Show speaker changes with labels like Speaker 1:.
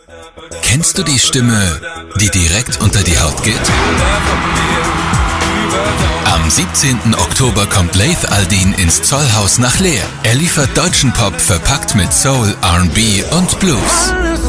Speaker 1: Kennst du die Stimme, die direkt unter die Haut geht? Am 17. Oktober kommt Laith Al-Deen ins Zollhaus nach Leer. Er liefert deutschen Pop verpackt mit Soul, R&B und Blues.